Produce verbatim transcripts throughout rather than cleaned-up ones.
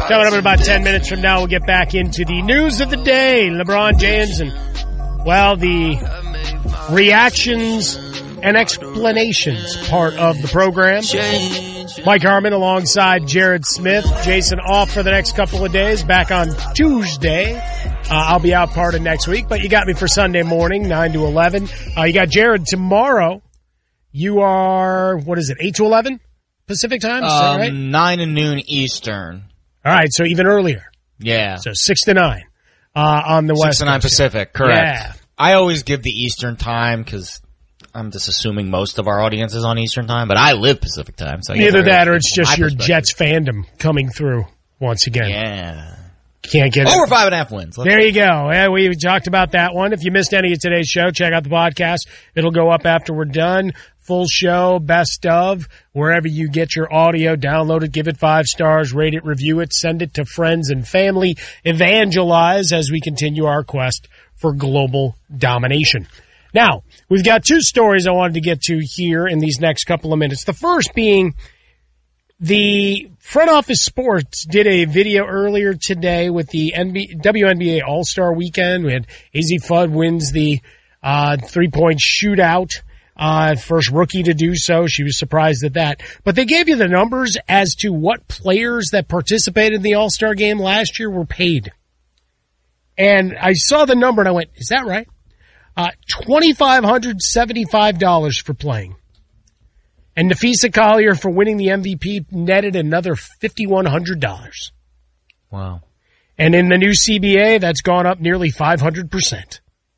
Coming up in about ten minutes from now, we'll get back into the news of the day. LeBron James and, well, the reactions and explanations part of the program. Mike Harmon alongside Jared Smith. Jason off for the next couple of days, back on Tuesday. Uh, I'll be out part of next week, but you got me for Sunday morning, nine to eleven. Uh, you got Jared tomorrow. You are, what is it, eight to eleven Pacific time? Is um, that right? nine to noon Eastern. All right, so even earlier. Yeah. So six to nine uh, on the West Coast. six to nine Pacific, correct. Yeah. I always give the Eastern time because I'm just assuming most of our audience is on Eastern time, but I live Pacific time. So Either that or it's just your Jets fandom coming through once again. Yeah. Can't get Over it. five and a half wins. Let's there you go. Yeah, we talked about that one. If you missed any of today's show, check out the podcast. It'll go up after we're done. Full show, best of, wherever you get your audio. Download it, give it five stars, rate it, review it, send it to friends and family. Evangelize as we continue our quest for global domination. Now, we've got two stories I wanted to get to here in these next couple of minutes. The first being the Front Office Sports did a video earlier today with the N B A, W N B A All-Star Weekend. We had A Z Fudd wins the uh, three-point shootout. Uh, first rookie to do so. She was surprised at that. But they gave you the numbers as to what players that participated in the All-Star game last year were paid. And I saw the number and I went, is that right? Uh, two thousand five hundred seventy-five dollars for playing. And Nafisa Collier for winning the M V P netted another five thousand one hundred dollars. Wow. And in the new C B A, that's gone up nearly five hundred percent.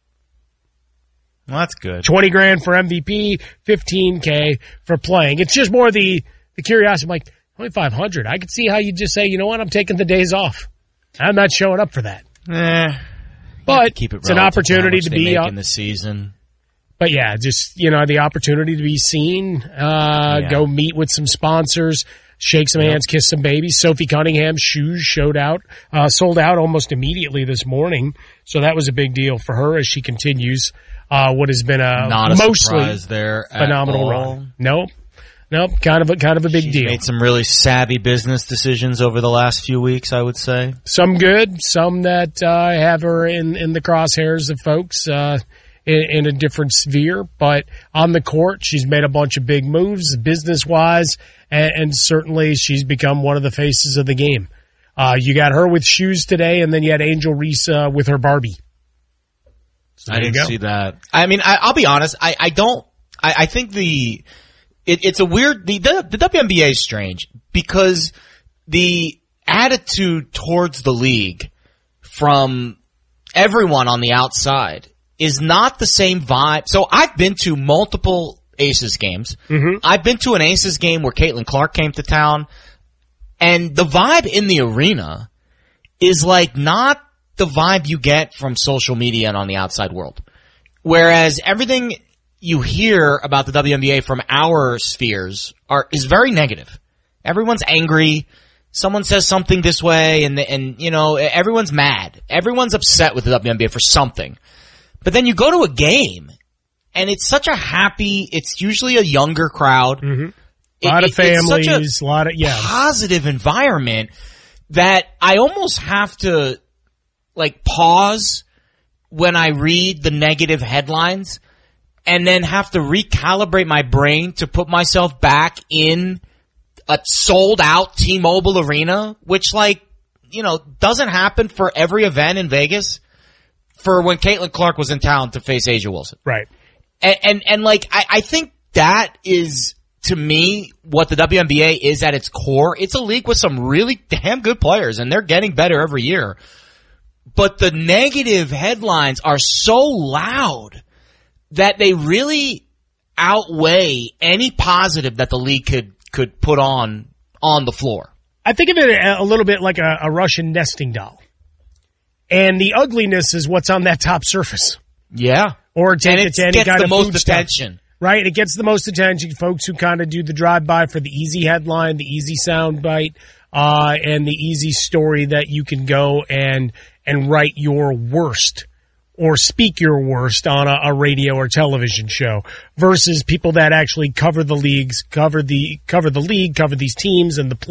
Well, that's good. twenty grand for M V P, fifteen K for playing. It's just more the, the curiosity. I'm like, twenty-five hundred. I could see how you just say, you know what, I'm taking the days off. I'm not showing up for that. Eh. But keep it it's an opportunity to, to be up in the season. But yeah, just, you know, the opportunity to be seen, uh, yeah. Go meet with some sponsors, shake some yep. hands, kiss some babies. Sophie Cunningham's shoes showed out, uh, sold out almost immediately this morning. So that was a big deal for her as she continues, uh, what has been a, Not a mostly there phenomenal run. Nope. Nope. Kind of a, kind of a big She's deal. Made some really savvy business decisions over the last few weeks, I would say. Some good, some that, uh, have her in, in the crosshairs of folks, uh, In, in a different sphere, but on the court, she's made a bunch of big moves business-wise, and, and certainly she's become one of the faces of the game. Uh, you got her with shoes today, and then you had Angel Reese uh, with her Barbie. So I didn't see that. I mean, I, I'll be honest. I, I don't. I, I think the it, it's a weird. The, the the W N B A is strange because the attitude towards the league from everyone on the outside is not the same vibe. So I've been to multiple Aces games. Mm-hmm. I've been to an Aces game where Caitlin Clark came to town, and the vibe in the arena is like not the vibe you get from social media and on the outside world. Whereas everything you hear about the W N B A from our spheres are is very negative. Everyone's angry. Someone says something this way, and and you know everyone's mad. Everyone's upset with the W N B A for something. But then you go to a game, and it's such a happy, it's usually a younger crowd. Mm-hmm. A lot it, of families, it's such a, a lot of, yeah. positive environment that I almost have to, like, pause when I read the negative headlines and then have to recalibrate my brain to put myself back in a sold-out T-Mobile Arena, which, like, you know, doesn't happen for every event in Vegas. For when Caitlin Clark was in town to face A'ja Wilson. Right. And, and, and like, I, I think that is, to me, what the W N B A is at its core. It's a league with some really damn good players, and they're getting better every year. But the negative headlines are so loud that they really outweigh any positive that the league could, could put on, on the floor. I think of it a little bit like a, a Russian nesting doll. And the ugliness is what's on that top surface. Yeah. Or take it to any gets kind the of most food attention. Stuff, right? It gets the most attention. Folks who kind of do the drive-by for the easy headline, the easy sound bite, uh, and the easy story that you can go and and write your worst or speak your worst on a, a radio or television show versus people that actually cover the leagues, cover the cover the league, cover these teams and the